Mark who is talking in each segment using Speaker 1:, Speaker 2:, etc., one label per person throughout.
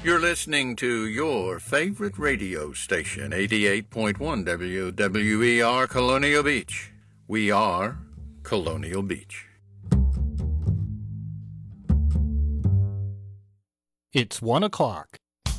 Speaker 1: You're listening to your favorite radio station, 88.1 WWER Colonial Beach. We are Colonial Beach.
Speaker 2: It's 1 o'clock.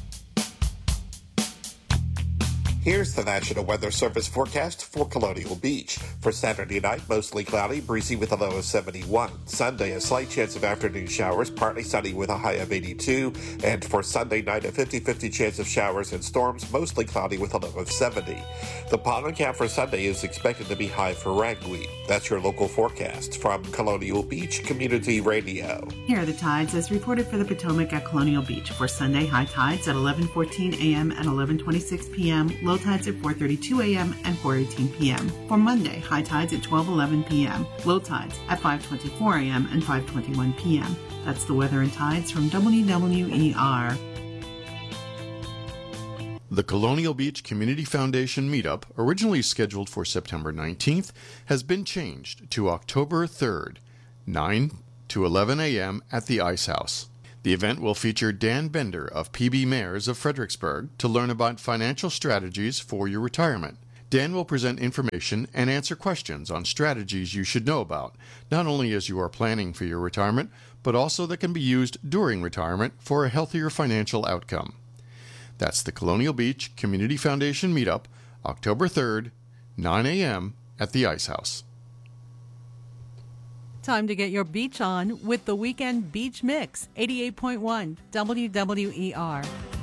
Speaker 3: Here's the National Weather Service forecast for Colonial Beach. For Saturday night, mostly cloudy, breezy with a low of 71. Sunday, a slight chance of afternoon showers, partly sunny with a high of 82. And for Sunday night, a 50-50 chance of showers and storms, mostly cloudy with a low of 70. The pollen count for Sunday is expected to be high for ragweed. That's your local forecast from Colonial Beach Community Radio.
Speaker 4: Here are the tides as reported for the Potomac at Colonial Beach. For Sunday, high tides at 11:14 a.m. and 11:26 p.m., low tides at 4:32 a.m. and 4:18 p.m. For Monday, high tides at 12:11 p.m., low tides at 5:24 a.m. and 5:21 p.m. That's the weather and tides from WWER.
Speaker 5: The Colonial Beach Community Foundation meetup, originally scheduled for September 19th, has been changed to October 3rd, 9 to 11 a.m. at the Ice House. The event will feature Dan Bender of PB Mayors of Fredericksburg to learn about financial strategies for your retirement. Dan will present information and answer questions on strategies you should know about, not only as you are planning for your retirement, but also that can be used during retirement for a healthier financial outcome. That's the Colonial Beach Community Foundation meetup, October 3rd, 9 a.m. at the Ice House.
Speaker 6: Time to get your beach on with the Weekend Beach Mix, 88.1 WWER.